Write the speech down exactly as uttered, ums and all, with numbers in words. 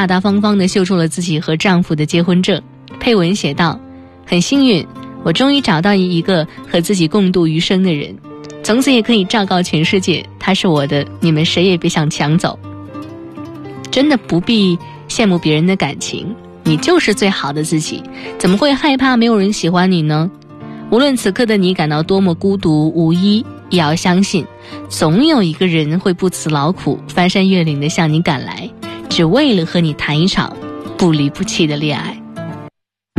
大大方方地秀出了自己和丈夫的结婚证，配文写道：很幸运，我终于找到一个和自己共度余生的人，从此也可以昭告全世界，他是我的，你们谁也别想抢走。真的不必羡慕别人的感情，你就是最好的自己，怎么会害怕没有人喜欢你呢？无论此刻的你感到多么孤独无依，也要相信总有一个人会不辞劳苦翻山越岭地向你赶来，只为了和你谈一场不离不弃的恋爱。